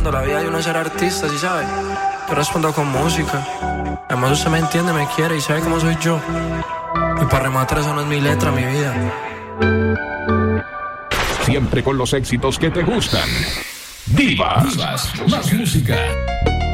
La vida de uno es ser artista, ¿sí sabes? Yo respondo con música. Además usted me entiende, me quiere y sabe cómo soy yo. Y para rematar eso no es mi letra, mi vida. Siempre con los éxitos que te gustan. Divas, más música.